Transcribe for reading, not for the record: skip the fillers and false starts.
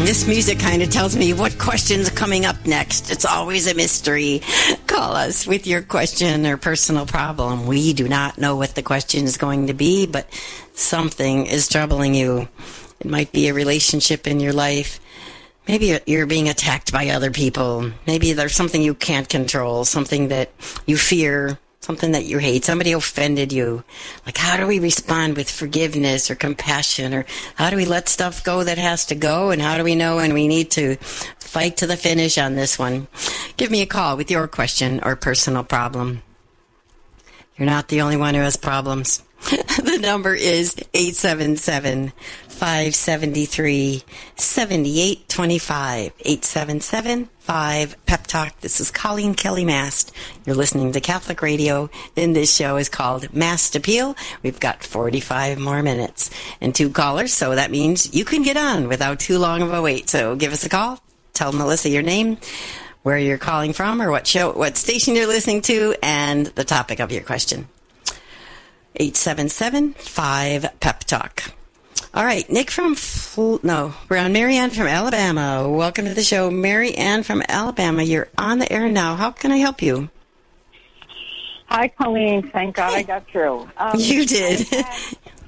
this music kind of tells me what question's coming up next. It's always a mystery. Call us with your question or personal problem. We do not know what the question is going to be, but something is troubling you. It might be a relationship in your life. Maybe you're being attacked by other people. Maybe there's something you can't control, something that you fear, something that you hate. Somebody offended you. Like, how do we respond with forgiveness or compassion? Or how do we let stuff go that has to go? And how do we know when we need to fight to the finish on this one? Give me a call with your question or personal problem. You're not the only one who has problems. The number is 877-573-7825. 877-5-PEP-TALK. This is Colleen Kelly Mast. You're listening to Catholic Radio, and this show is called Mast Appeal. We've got 45 more minutes and 2 callers, so that means you can get on without too long of a wait. So give us a call. Tell Melissa your name, where you're calling from, or what station you're listening to, and the topic of your question. 877-5-PEP-TALK. All right, Nick from we're on Mary Ann from Alabama. Welcome to the show, Mary Ann from Alabama. You're on the air now. How can I help you? Hi, Colleen. Thank God I got through. You did.